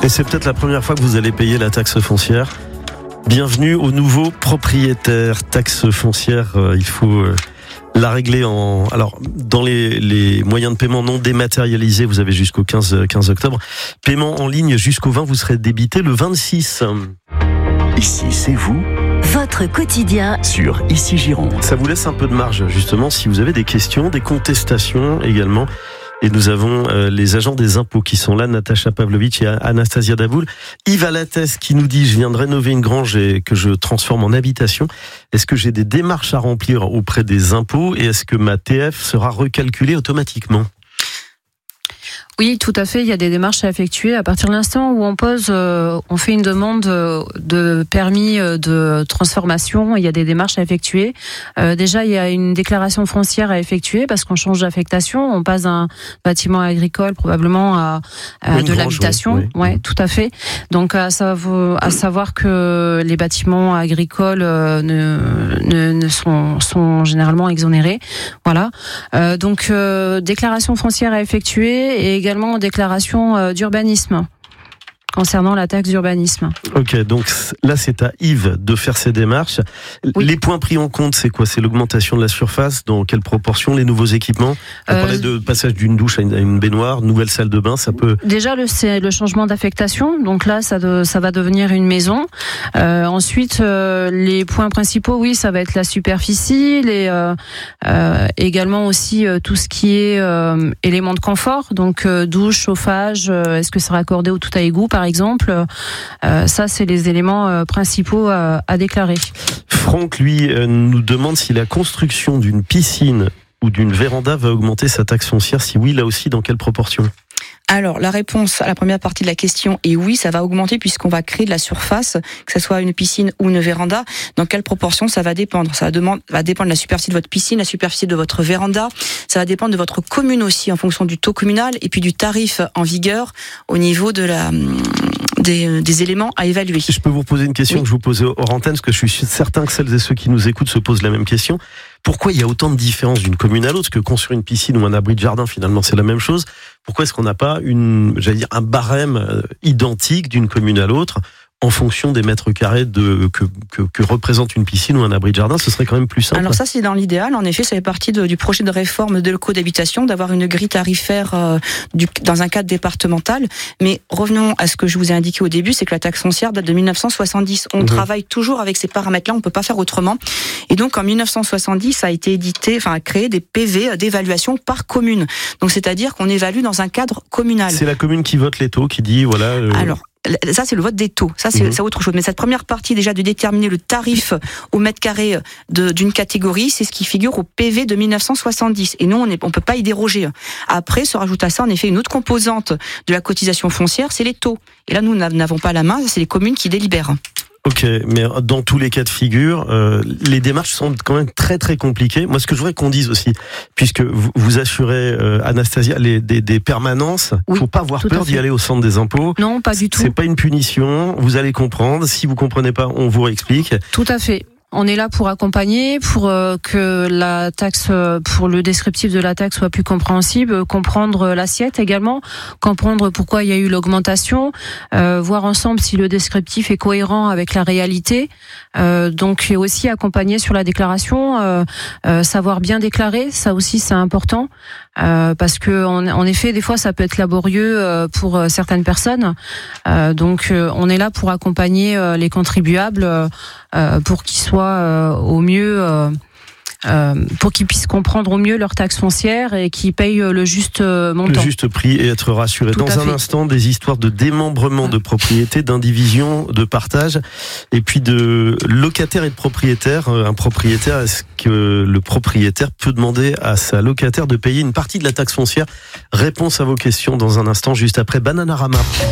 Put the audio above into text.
Et c'est peut-être la première fois que vous allez payer la taxe foncière. Bienvenue aux nouveaux propriétaires. Taxe foncière, il faut la régler dans les moyens de paiement non dématérialisés. Vous avez jusqu'au 15 octobre. Paiement en ligne jusqu'au 20, vous serez débité le 26. Ici, c'est vous. Votre quotidien Sur Ici Gironde. Ça vous laisse un peu de marge, justement, si vous avez des questions, des contestations également. Et nous avons les agents des impôts qui sont là, Natacha Pavlovic et Anastasia Daboul. Yves Alates qui nous dit: je viens de rénover une grange et que je transforme en habitation. Est-ce que j'ai des démarches à remplir auprès des impôts et est-ce que ma TF sera recalculée automatiquement ? Oui, tout à fait. Il y a des démarches à effectuer. À partir de l'instant où on fait une demande de permis de transformation, il y a des démarches à effectuer. Déjà, il y a une déclaration foncière à effectuer parce qu'on change d'affectation. On passe d'un bâtiment agricole probablement à de l'habitation. Oui, tout à fait. Donc, à savoir que les bâtiments agricoles sont généralement exonérés. Voilà. Donc, déclaration foncière à effectuer et également déclaration d'urbanisme concernant la taxe d'urbanisme. Ok, donc là c'est à Yves de faire ces démarches. Oui. Les points pris en compte, c'est quoi ? C'est l'augmentation de la surface, dans quelle proportion, les nouveaux équipements ? On parlait de passage d'une douche à une baignoire, nouvelle salle de bain, ça peut... Déjà, c'est le changement d'affectation, donc là ça va devenir une maison. Ensuite, les points principaux, oui, ça va être la superficie, également aussi tout ce qui est éléments de confort, donc douche, chauffage, est-ce que c'est raccordé au tout à égout par exemple, ça c'est les éléments principaux à déclarer. Franck, lui, nous demande si la construction d'une piscine ou d'une véranda va augmenter sa taxe foncière. Si oui, là aussi, dans quelle proportion ? Alors, la réponse à la première partie de la question est oui, ça va augmenter puisqu'on va créer de la surface, que ce soit une piscine ou une véranda. Dans quelle proportion ça va dépendre ? Ça va dépendre de la superficie de votre piscine, la superficie de votre véranda. Ça va dépendre de votre commune aussi, en fonction du taux communal et puis du tarif en vigueur au niveau de des éléments à évaluer. Je peux vous poser une question que je vous posais hors antenne, parce que je suis certain que celles et ceux qui nous écoutent se posent la même question. Pourquoi il y a autant de différences d'une commune à l'autre ? Parce que construire une piscine ou un abri de jardin, finalement, c'est la même chose. Pourquoi est-ce qu'on n'a pas un barème identique d'une commune à l'autre en fonction des mètres carrés que représente une piscine ou un abri de jardin? Ce serait quand même plus simple. Alors ça, c'est dans l'idéal. En effet, ça fait partie du projet de réforme des locaux d'habitation, d'avoir une grille tarifaire dans un cadre départemental. Mais revenons à ce que je vous ai indiqué au début, c'est que la taxe foncière date de 1970. On travaille toujours avec ces paramètres-là, on peut pas faire autrement. Et donc, en 1970, a été créé des PV d'évaluation par commune. Donc, c'est-à-dire qu'on évalue dans un cadre communal. C'est la commune qui vote les taux, qui dit voilà. Alors, ça, c'est le vote des taux. Ça, c'est autre chose. Mais cette première partie, déjà, de déterminer le tarif au mètre carré d'une catégorie, c'est ce qui figure au PV de 1970. Et nous, on peut pas y déroger. Après, se rajoute à ça, en effet, une autre composante de la cotisation foncière, c'est les taux. Et là, nous n'avons pas la main, c'est les communes qui délibèrent. Ok, mais dans tous les cas de figure, les démarches sont quand même très très compliquées. Moi, ce que je voudrais qu'on dise aussi, puisque vous assurez, Anastasia, des permanences, faut pas avoir peur d'y aller au centre des impôts. Non, pas du tout. C'est pas une punition, vous allez comprendre. Si vous comprenez pas, on vous réexplique. Tout à fait. On est là pour accompagner, pour que la taxe, pour le descriptif de la taxe soit plus compréhensible, comprendre l'assiette également, comprendre pourquoi il y a eu l'augmentation, voir ensemble si le descriptif est cohérent avec la réalité. Donc aussi accompagner sur la déclaration, savoir bien déclarer, ça aussi c'est important. Parce que en effet, des fois, ça peut être laborieux pour certaines personnes. Donc, on est là pour accompagner les contribuables pour qu'ils soient au mieux, pour qu'ils puissent comprendre au mieux leur taxe foncière et qu'ils payent le juste montant. Le juste prix et être rassurés. Dans un instant, des histoires de démembrement de propriété, d'indivision, de partage, et puis de locataire et de propriétaire. Un propriétaire, est-ce que le propriétaire peut demander à sa locataire de payer une partie de la taxe foncière ? Réponse à vos questions dans un instant, juste après Bananarama.